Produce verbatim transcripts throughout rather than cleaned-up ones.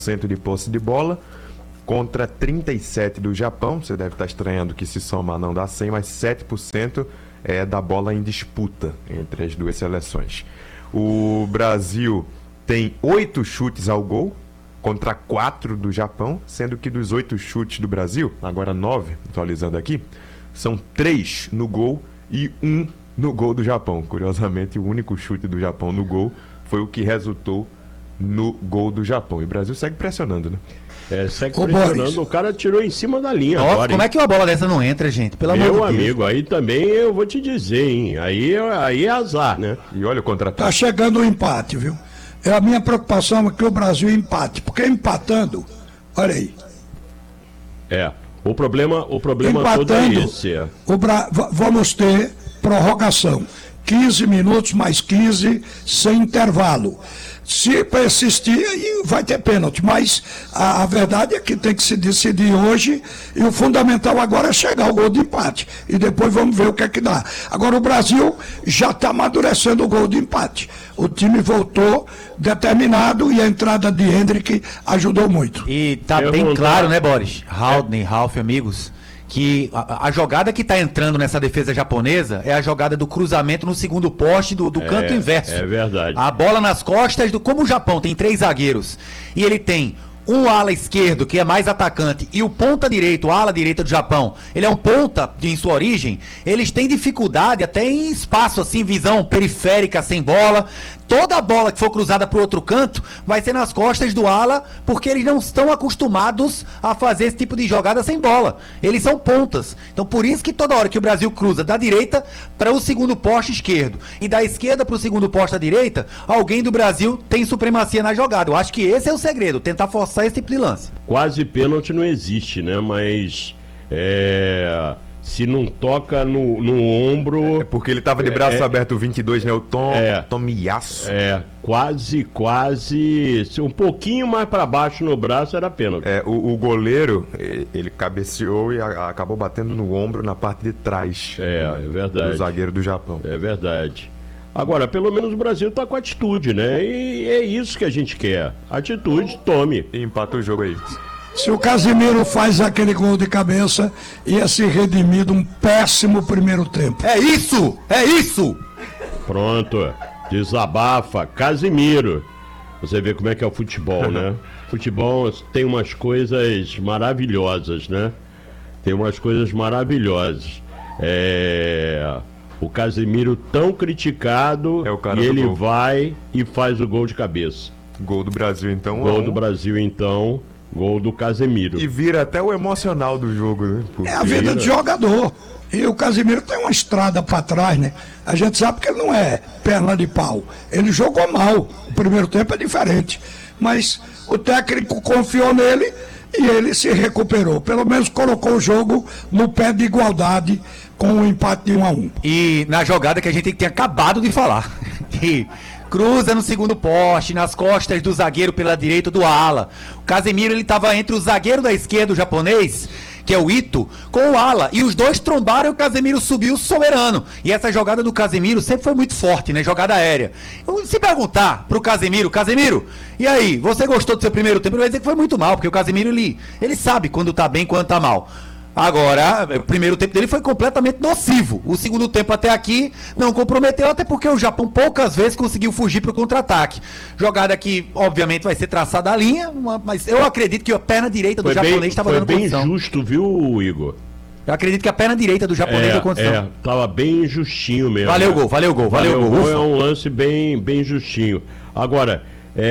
por cento de posse de bola contra trinta e sete por cento do Japão. Você deve estar estranhando que se somar não dá cem, mas sete por cento é da bola em disputa entre as duas seleções. O Brasil tem oito chutes ao gol contra quatro do Japão, sendo que dos oito chutes do Brasil, agora nove, atualizando aqui, são três no gol e um no gol do Japão. Curiosamente, o único chute do Japão no gol foi o que resultou no gol do Japão. E o Brasil segue pressionando, né? É, segue Ô, pressionando, Boris. O cara tirou em cima da linha. Nossa, agora, como hein? É que uma bola dessa não entra, gente? Pelo amor de Deus. Meu amigo, aí também eu vou te dizer, hein? Aí, aí é azar, né? E olha o contra-ataque. Tá chegando o empate, viu? É a minha preocupação é que o Brasil empate, porque empatando, olha aí. É, o problema, o problema empatando, todo é esse. É. O Bra... Vamos ter prorrogação, quinze minutos mais quinze sem intervalo. Se persistir, aí vai ter pênalti, mas a, a verdade é que tem que se decidir hoje e o fundamental agora é chegar ao gol de empate e depois vamos ver o que é que dá. Agora o Brasil já está amadurecendo o gol de empate. O time voltou determinado e a entrada de Hendrick ajudou muito. E tá Eu bem vou... claro, né, Boris? Haldane, Ralf, amigos, que a, a jogada que está entrando nessa defesa japonesa é a jogada do cruzamento no segundo poste do, do é, canto inverso. É verdade. A bola nas costas do... Como o Japão tem três zagueiros e ele tem um ala esquerdo, que é mais atacante, e o ponta direito, o ala direita do Japão, ele é um ponta em sua origem, eles têm dificuldade até em espaço, assim, visão periférica, sem bola. Toda a bola que for cruzada para o outro canto vai ser nas costas do ala, porque eles não estão acostumados a fazer esse tipo de jogada sem bola. Eles são pontas. Então, por isso que toda hora que o Brasil cruza da direita para o segundo poste esquerdo e da esquerda para o segundo poste à direita, alguém do Brasil tem supremacia na jogada. Eu acho que esse é o segredo, tentar forçar esse tipo de lance. Quase pênalti não existe, né? Mas é... se não toca no, no ombro... É porque ele tava de braço é, aberto, o vinte e dois, né? O Tom, é, Tomiyasu. É, quase, quase... Um pouquinho mais para baixo no braço era pênalti. É, o, o goleiro, ele cabeceou e a, acabou batendo no ombro na parte de trás. É, é verdade. Do zagueiro do Japão. É verdade. Agora, pelo menos o Brasil tá com atitude, né? E é isso que a gente quer. Atitude, tome. E empata o jogo aí. Se o Casemiro faz aquele gol de cabeça, ia se redimir de um péssimo primeiro tempo. É isso! É isso! Pronto. Desabafa. Casemiro. Você vê como é que é o futebol, né? Futebol tem umas coisas maravilhosas, né? Tem umas coisas maravilhosas. É... O Casemiro tão criticado, é o cara e ele gol. Vai e faz o gol de cabeça. Gol do Brasil, então. Gol um. do Brasil, então. Gol do Casemiro. E vira até o emocional do jogo, né? Porque... É a vida de jogador. E o Casemiro tem uma estrada para trás, né? A gente sabe que ele não é perna de pau. Ele jogou mal. O primeiro tempo é diferente. Mas o técnico confiou nele e ele se recuperou. Pelo menos colocou o jogo no pé de igualdade com um empate de um a um. E na jogada que a gente tem acabado de falar. Que cruza no segundo poste, nas costas do zagueiro pela direita do ala. O Casemiro, ele estava entre o zagueiro da esquerda, o japonês, que é o Ito, com o ala. E os dois trombaram e o Casemiro subiu soberano. E essa jogada do Casemiro sempre foi muito forte, né? Jogada aérea. Eu, se perguntar pro Casemiro, Casemiro, e aí, você gostou do seu primeiro tempo? Ele vai dizer que foi muito mal, porque o Casemiro, ele, ele sabe quando tá bem e quando tá mal. Agora, o primeiro tempo dele foi completamente nocivo. O segundo tempo até aqui não comprometeu, até porque o Japão poucas vezes conseguiu fugir para o contra-ataque. Jogada que, obviamente, vai ser traçada a linha, mas eu acredito que a perna direita do foi japonês bem, estava dando condição. Foi bem justo, viu, Igor? Eu acredito que a perna direita do japonês é, deu condição. É, tava bem justinho mesmo. Valeu o gol, valeu o gol, valeu o gol. Foi um lance bem, bem justinho. Agora,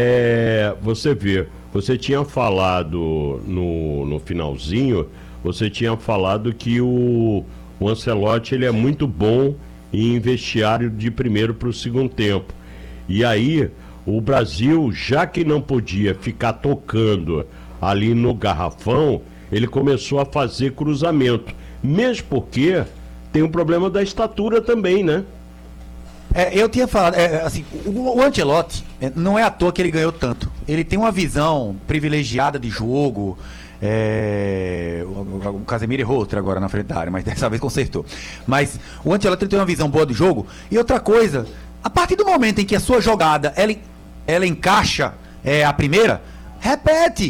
é, você vê, você tinha falado no, no finalzinho... Você tinha falado que o, o Ancelotti ele é muito bom em vestiário de primeiro para o segundo tempo. E aí, o Brasil, já que não podia ficar tocando ali no garrafão, ele começou a fazer cruzamento. Mesmo porque tem um problema da estatura também, né? É, eu tinha falado, é, assim, o, o Ancelotti, é, não é à toa que ele ganhou tanto. Ele tem uma visão privilegiada de jogo. É... O, o Casemiro errou outra agora na frente da área, mas dessa vez consertou. Mas o Ancelotti tem uma visão boa do jogo. E outra coisa, a partir do momento em que a sua jogada ela, ela encaixa é, a primeira, repete.